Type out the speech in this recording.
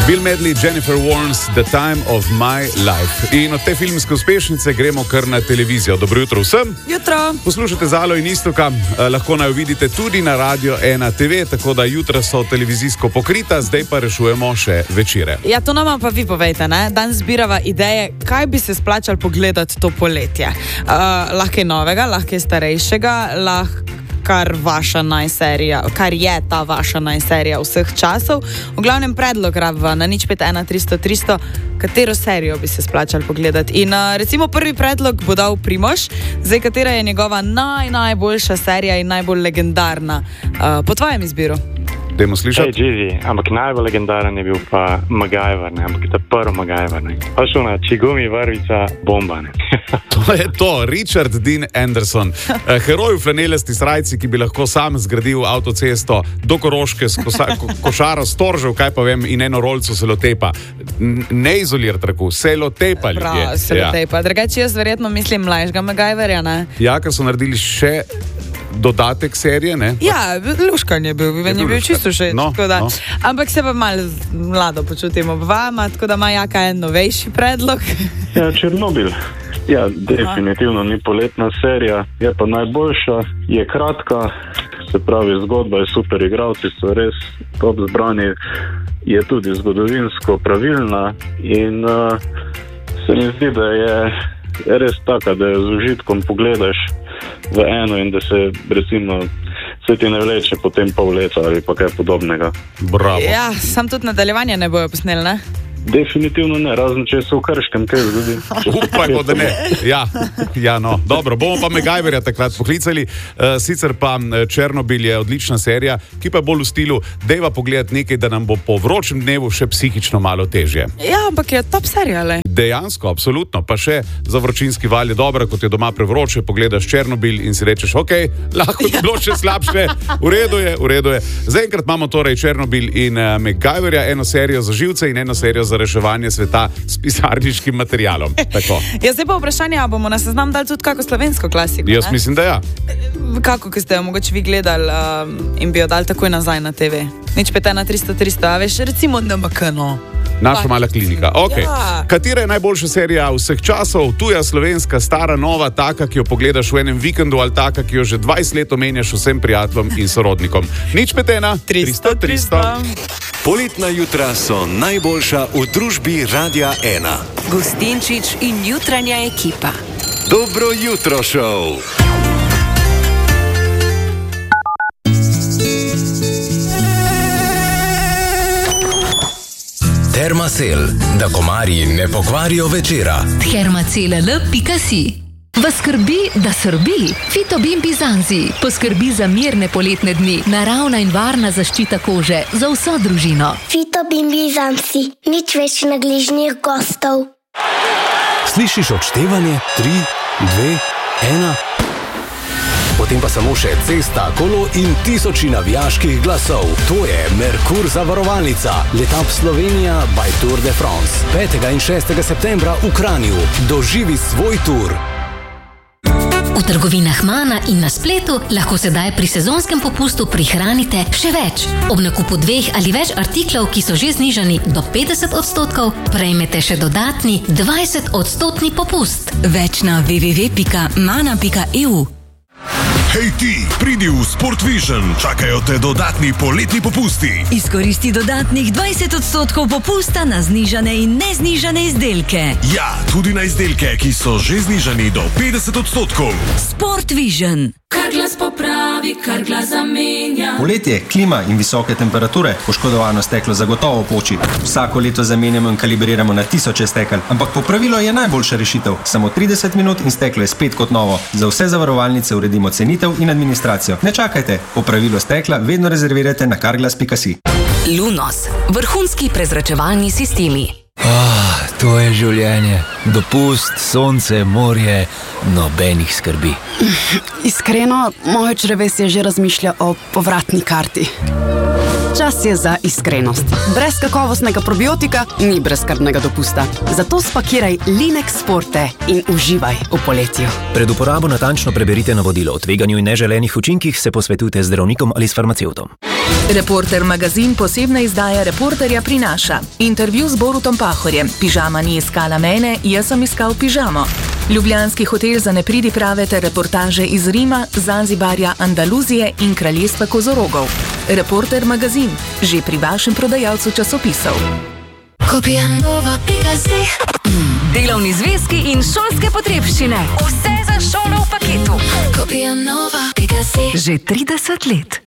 Bill Medley, Jennifer Warnes, The Time of My Life. In od te filmske uspešnice gremo kar na televizijo. Dobro jutro vsem. Jutro. Poslušate Zalo in Iztoka, lahko naj vidite tudi na Radio 1 TV, tako da jutra so televizijsko pokrita, zdaj pa rešujemo še večere. Ja, to nama pa vi povejte, ne? Danes zbirava ideje, kaj bi se splačal pogledati to poletje. Lahko je novega, lahko je starejšega, kar je ta vaša najserija vseh časov. V glavnem predlog rabva na 051 300 300, katero serijo bi se splačal pogledati. In recimo prvi predlog bo dal Primož, zdaj katera je njegova najboljša serija in najbolj legendarna po tvojem izbiru. Dajmo slišati. Živi, ampak najbolj legendaren je bil pa MacGyver, ampak ta prvi MacGyver. Pa šuna, čigumi vrvica, bomba. To je to, Richard Dean Anderson. Heroj v flanelasti srajci, ki bi lahko sam zgradil avtocesto do Koroške s košaro storžev, kaj pa vem, in eno rolco se lotepa. Ne izolirat traku, se lotepa ljudje. Prav, se lotepa. Drugače jaz verjetno mislim mlajšega MacGyverja, ne? Ja, ker so naredili še dodatek serije, ne? Ja, luškan je bil, je bil čisto še. No. Ampak se pa malo mlado počutim ob vama, tako da ima Jaka en novejši predlog. Ja, Černobil. Ja, definitivno ni poletna serija, je pa najboljša, je kratka, se pravi zgodba je super, igralci so res top zbrani, je tudi zgodovinsko pravilna in se mi zdi, da je res taka, da je z užitkom pogledaš v eno in da se recimo se ti ne vleče potem pol leta ali pa kaj podobnega. Bravo. Ja, sam tudi nadaljevanje ne bojo posneli, ne? Definitivno ne, razen če se v Krškem kaj zgodi. Upajmo, da ne. Ja, no. Dobro, bomo pa MacGyverja takrat poklicali. Sicer pa Černobil je odlična serija, ki pa bolj v stilu, dejva pogledati nekaj, da nam bo po vročem dnevu še psihično malo težje. Ja, ampak je top serija, le. Dejansko, absolutno. Pa še za vročinski val je dobra, kot je doma prevroče, pogledaš Černobil in si rečeš, ok, lahko bi bilo še slabše. V redu je. Zaenkrat imamo torej Černobil in MacGyverja, eno serijo za živce in eno serijo za reševanje sveta s pisarniškim materialom. Tako. Ja, zdaj pa vprašanje, a bomo na seznam dali tudi kako slovensko klasiko, Jaz mislim, da ja. Kako, ki ste jo mogoče vi gledali in bi jo dali takoj nazaj na TV? 051 300 300, a veš, recimo NMK, no. Naša mala klinika. Okay. Ja. Katera je najboljša serija vseh časov? Tuja, slovenska, stara, nova, taka, ki jo pogledaš v enem vikendu ali taka, ki jo že 20 let omenjaš vsem prijateljem in sorodnikom? 051 300 300. Poletna jutra so najboljša v družbi Radia 1. Gustinčič in jutranja ekipa. Dobro jutro, šov! Thermacell, da komarji ne pokvarijo večera. Thermacell.si Vas skrbi, da srbi? Fitobin Bizanzi poskrbi za mirne poletne dni, naravna in varna zaščita kože za vso družino. Fitobin Bizanzi, nič več nagližnih gostov. Slišiš odštevanje? 3, 2, 1. Potem pa samo še cesta, kolo in tisoči navijaških glasov. To je Merkur zavarovalnica. Letap Slovenija by Tour de France. 5. in 6. septembra v Kranju. Doživi svoj tur. V trgovinah Mana in na spletu lahko sedaj pri sezonskem popustu prihranite še več. Ob nakupu 2 ali več artiklov, ki so že znižani do 50%, prejmete še dodatni 20% popust. Več na www.mana.eu. Hej ti, pridi v Sport Vision, čakajo te dodatni poletni popusti. Izkoristi dodatnih 20% popusta na znižane in neznižane izdelke. Ja, tudi na izdelke, ki so že znižani do 50%. Sport Vision. Kar glas popravi, kar glas zamenja. Poletje, klima in visoke temperature, poškodovano steklo zagotovo poči. Vsako leto zamenjamo in kalibriramo na tisoče stekel, ampak popravilo je najboljša rešitev. Samo 30 minut in steklo je spet kot novo. Za vse zavarovalnice uredimo cenitev in administracijo. Ne čakajte, popravilo stekla vedno rezervirajte na carglass.si. Lunos, vrhunski prezračevalni sistemi. To je življenje. Dopust, sonce, morje, nobenih skrbi. Iskreno, moje črevesje že razmišlja o povratni karti. Čas je za iskrenost. Brez kakovostnega probiotika ni brezskrbnega dopusta. Zato spakiraj Linex Forte in uživaj v poletju. Pred uporabo natančno preberite navodilo o tveganju in neželenih učinkih, se posvetujte z zdravnikom ali s farmacevtom. Reporter magazin posebna izdaja Reporterja prinaša. Intervju z Borutom Pahorjem. Pižama ni iskala mene, jaz sem iskal pižamo. Ljubljanski hotel za nepridiprave ter reportaže iz Rima, Zanzibarja, Andaluzije in kraljestva kozorogov. Reporter magazin, že pri vašem prodajalcu časopisov. Delovni zvezki in šolske potrebščine. Vse za šolo v paketu. Že 30 let.